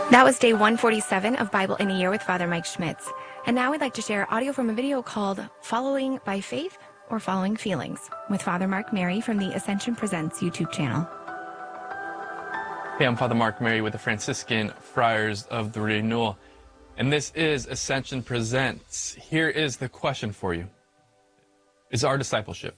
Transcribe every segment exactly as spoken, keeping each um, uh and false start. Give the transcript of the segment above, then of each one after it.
That was day one forty-seven of Bible in a Year with Father Mike Schmitz. And now we'd like to share audio from a video called Following by Faith or Following Feelings with Father Mark Mary from the Ascension Presents YouTube channel. Hey, I'm Father Mark Mary with the Franciscan Friars of the Renewal, and this is Ascension Presents. Here is the question for you. Is our discipleship,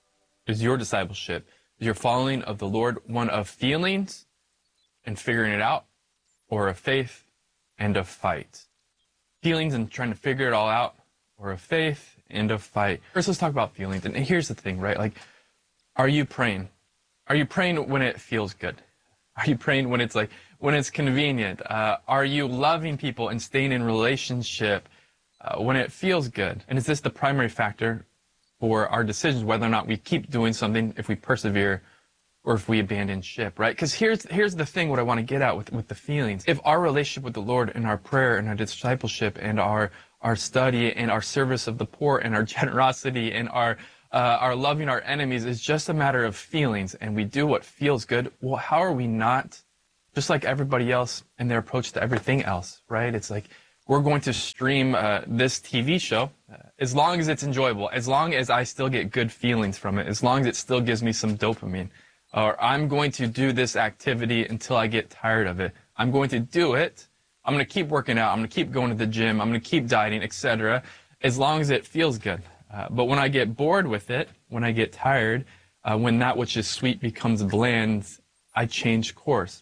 is your discipleship, is your following of the Lord one of feelings and figuring it out, or of faith and of fight? Feelings and trying to figure it all out, or of faith and of fight? First, let's talk about feelings. And here's the thing, right? Like, are you praying? Are you praying when it feels good? Are you praying when it's like, when it's convenient? Uh, are you loving people and staying in relationship uh, when it feels good? And is this the primary factor for our decisions, whether or not we keep doing something, if we persevere, or if we abandon ship, right? Because here's here's the thing, what I want to get at with, with the feelings. If our relationship with the Lord and our prayer and our discipleship and our our study and our service of the poor and our generosity and our uh, our loving our enemies is just a matter of feelings, and we do what feels good, well, how are we not just like everybody else in their approach to everything else, right? It's like, we're going to stream uh, this T V show uh, as long as it's enjoyable, as long as I still get good feelings from it, as long as it still gives me some dopamine. Or I'm going to do this activity until I get tired of it. I'm going to do it. I'm going to keep working out. I'm going to keep going to the gym. I'm going to keep dieting, et cetera, as long as it feels good. Uh, but when I get bored with it, when I get tired, uh, when that which is sweet becomes bland, I change course.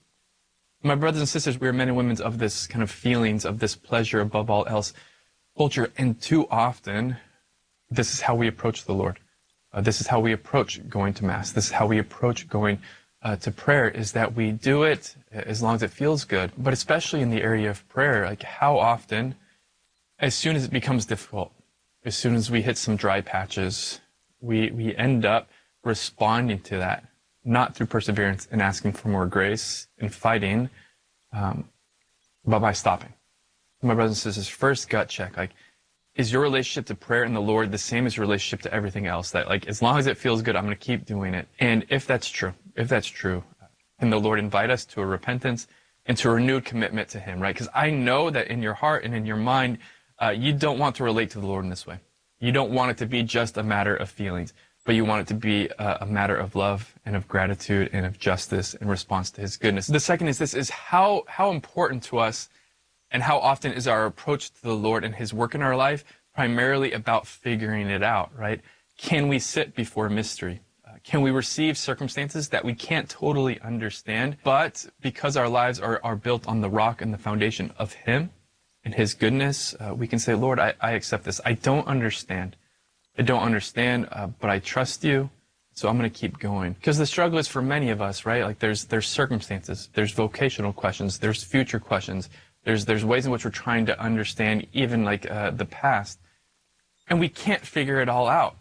My brothers and sisters, we are men and women of this kind of feelings, of this pleasure above all else culture. And too often, this is how we approach the Lord. Uh, this is how we approach going to Mass. This is how we approach going uh, to prayer, is that we do it as long as it feels good. But especially in the area of prayer, like how often, as soon as it becomes difficult, as soon as we hit some dry patches, we, we end up responding to that, not through perseverance and asking for more grace and fighting, um, but by stopping. My brothers and sisters, first gut check, like, is your relationship to prayer and the Lord the same as your relationship to everything else? That, like, as long as it feels good, I'm going to keep doing it. And if that's true, if that's true, can the Lord invite us to a repentance and to a renewed commitment to Him, right? Because I know that in your heart and in your mind, uh, you don't want to relate to the Lord in this way. You don't want it to be just a matter of feelings, but you want it to be a, a matter of love and of gratitude and of justice in response to His goodness. The second is this, is how, how important to us and how often is our approach to the Lord and His work in our life primarily about figuring it out, right? Can we sit before mystery? Uh, can we receive circumstances that we can't totally understand, but because our lives are, are built on the rock and the foundation of Him and His goodness, uh, we can say, Lord, I, I accept this. I don't understand. I don't understand, uh, but I trust You, so I'm going to keep going. Because the struggle is for many of us, right? Like there's there's circumstances, there's vocational questions, there's future questions. There's there's ways in which we're trying to understand even like uh, the past, and we can't figure it all out.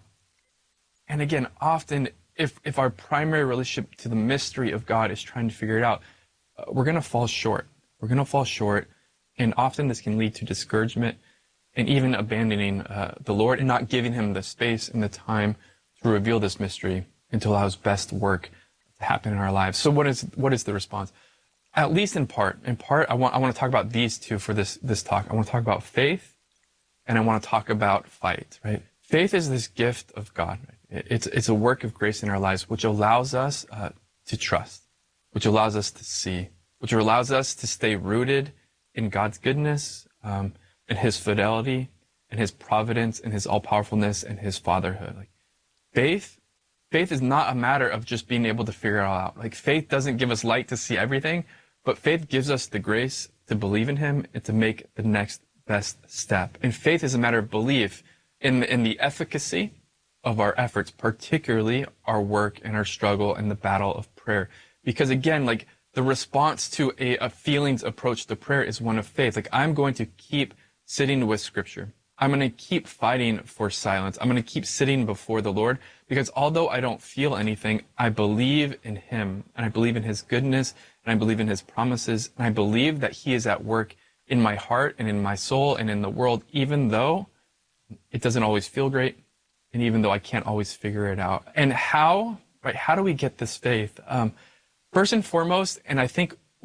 And again, often if if our primary relationship to the mystery of God is trying to figure it out, uh, we're going to fall short. We're going to fall short, and often this can lead to discouragement and even abandoning uh, the Lord and not giving Him the space and the time to reveal this mystery and to allow His best work to happen in our lives. So what is what is the response? At least in part, in part, I want I want to talk about these two for this this talk. I want to talk about faith, and I want to talk about fight. Right? Faith is this gift of God. Right? It's it's a work of grace in our lives, which allows us uh, to trust, which allows us to see, which allows us to stay rooted in God's goodness, um, and His fidelity, and His providence, and His all-powerfulness, and His fatherhood. Like faith, faith is not a matter of just being able to figure it all out. Like faith doesn't give us light to see everything. But faith gives us the grace to believe in Him and to make the next best step. And faith is a matter of belief in, in the efficacy of our efforts, particularly our work and our struggle and the battle of prayer. Because again, like the response to a, a feelings approach to prayer is one of faith. Like I'm going to keep sitting with Scripture. I'm going to keep fighting for silence. I'm going to keep sitting before the Lord because although I don't feel anything, I believe in Him and I believe in His goodness and I believe in His promises and I believe that He is at work in my heart and in my soul and in the world, even though it doesn't always feel great and even though I can't always figure it out. And how, right, how do we get this faith? Um, first and foremost, and I think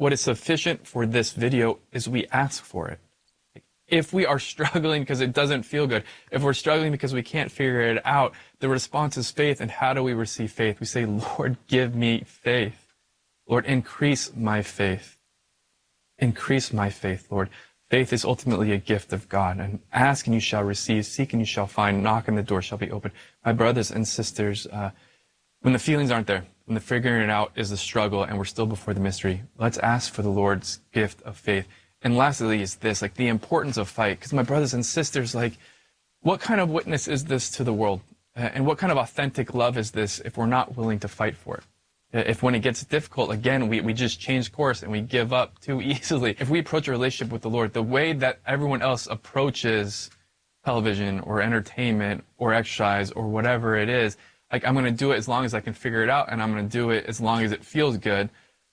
what is sufficient for this video is we ask for it. If we are struggling because it doesn't feel good, if we're struggling because we can't figure it out, the response is faith. And how do we receive faith? We say, Lord, give me faith. Lord, increase my faith. Increase my faith, Lord. Faith is ultimately a gift of God. And ask and you shall receive, seek and you shall find, knock and the door shall be opened. My brothers and sisters, uh, when the feelings aren't there, when the figuring it out is the struggle and we're still before the mystery, let's ask for the Lord's gift of faith. And lastly is this, like the importance of fight. Because my brothers and sisters, like, what kind of witness is this to the world? Uh, and what kind of authentic love is this if we're not willing to fight for it? If when it gets difficult, again, we, we just change course and we give up too easily. If we approach a relationship with the Lord the way that everyone else approaches television or entertainment or exercise or whatever it is, like I'm going to do it as long as I can figure it out and I'm going to do it as long as it feels good.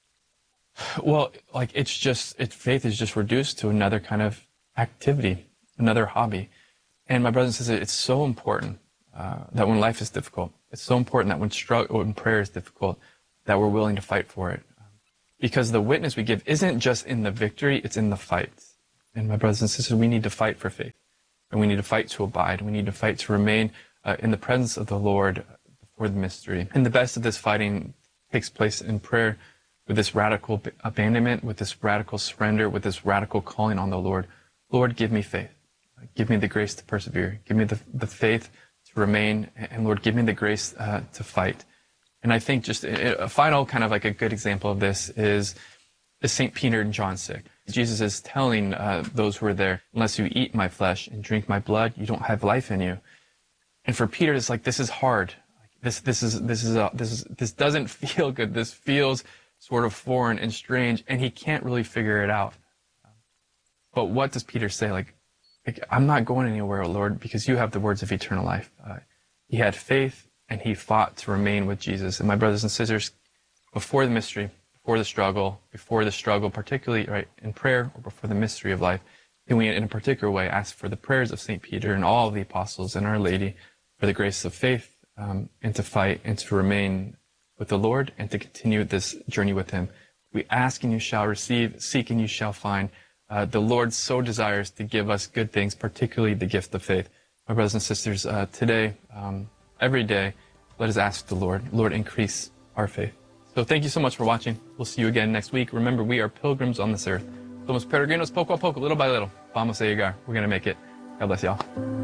Well, like it's just, it, faith is just reduced to another kind of activity, another hobby. And my brothers and sisters, it's so important uh, that when life is difficult, it's so important that when struggle, when prayer is difficult, that we're willing to fight for it. Because the witness we give isn't just in the victory, it's in the fight. And my brothers and sisters, we need to fight for faith. And we need to fight to abide. We need to fight to remain uh, in the presence of the Lord before the mystery. And the best of this fighting takes place in prayer, with this radical abandonment, with this radical surrender, with this radical calling on the Lord. Lord, give me faith. Give me the grace to persevere. Give me the, the faith to remain. And Lord, give me the grace uh, to fight. And I think just a final kind of like a good example of this is the Saint Peter in John six. Jesus is telling uh, those who are there, unless you eat my flesh and drink my blood, you don't have life in you. And for Peter, it's like, this is hard. This, this is, this is, a, this is, this doesn't feel good. This feels sort of foreign and strange, and he can't really figure it out. But what does Peter say? Like, like I'm not going anywhere, Lord, because you have the words of eternal life. Uh, he had faith, and he fought to remain with Jesus. And my brothers and sisters, before the mystery, before the struggle, before the struggle, particularly right in prayer or before the mystery of life, can we, in a particular way, ask for the prayers of Saint Peter and all of the apostles and Our Lady for the grace of faith, um, and to fight and to remain with the Lord and to continue this journey with him. We ask and you shall receive, seek and you shall find. Uh, the Lord so desires to give us good things, particularly the gift of faith. My brothers and sisters, uh, today, um, every day, let us ask the Lord, Lord, increase our faith. So thank you so much for watching. We'll see you again next week. Remember, we are pilgrims on this earth. Somos peregrinos poco a poco, little by little. Vamos a llegar. We're going to make it. God bless y'all.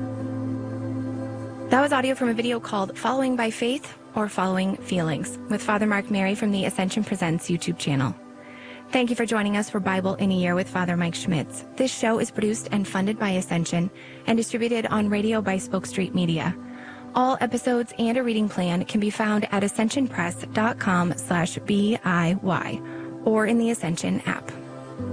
That was audio from a video called Following by Faith or Following Feelings with Father Mark Mary from the Ascension Presents YouTube channel. Thank you for joining us for Bible in a Year with Father Mike Schmitz. This show is produced and funded by Ascension and distributed on radio by Spoke Street Media. All episodes and a reading plan can be found at ascension press dot com slash B I Y or in the Ascension app.